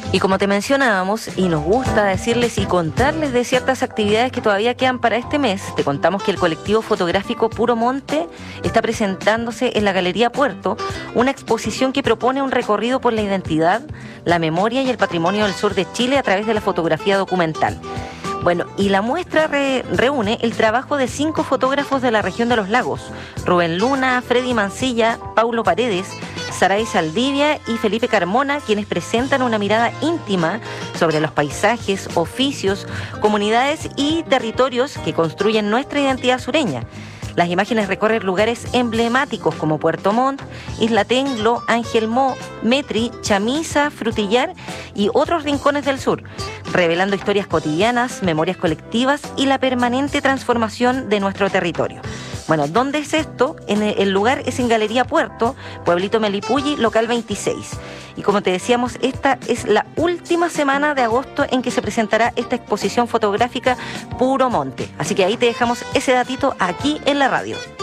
Y como te mencionábamos, y nos gusta decirles y contarles de ciertas actividades que todavía quedan para este mes, te contamos que el colectivo fotográfico Puro Monte está presentándose en la Galería Puerto, una exposición que propone un recorrido por la identidad, la memoria y el patrimonio del sur de Chile a través de la fotografía documental. Bueno, y la muestra reúne el trabajo de 5 fotógrafos de la región de los lagos: Rubén Luna, Freddy Mancilla, Paulo Paredes, Saray Saldivia y Felipe Carmona, quienes presentan una mirada íntima sobre los paisajes, oficios, comunidades y territorios que construyen nuestra identidad sureña. Las imágenes recorren lugares emblemáticos como Puerto Montt, Isla Tenglo, Ángel Mo, Metri, Chamisa, Frutillar y otros rincones del sur, revelando historias cotidianas, memorias colectivas y la permanente transformación de nuestro territorio. Bueno, ¿dónde es esto? El lugar es en Galería Puerto, Pueblito Melipulli, local 26. Y como te decíamos, esta es la última semana de agosto en que se presentará esta exposición fotográfica Puro Monte. Así que ahí te dejamos ese datito aquí en la radio.